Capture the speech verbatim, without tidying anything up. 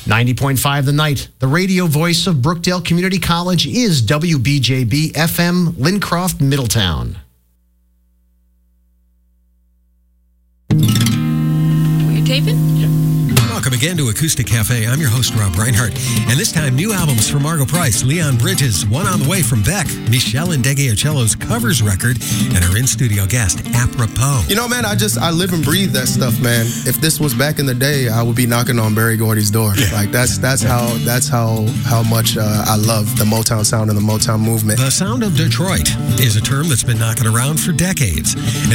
ninety point five The Night, the radio voice of Brookdale Community College, is W B J B F M, Lincroft, Middletown. Were you taping? Yeah. Welcome again to Acoustic Cafe. I'm your host, Rob Reinhardt. And this time, new albums from Margo Price, Leon Bridges, One on the Way from Beck, Michelle Ndegeocello's covers record, and our in-studio guest, Apropos. You know, man, I just, I live and breathe that stuff, man. If this was back in the day, I would be knocking on Berry Gordy's door. Yeah. Like, that's that's how that's how how much uh, I love the Motown sound and the Motown movement. The sound of Detroit is a term that's been knocking around for decades.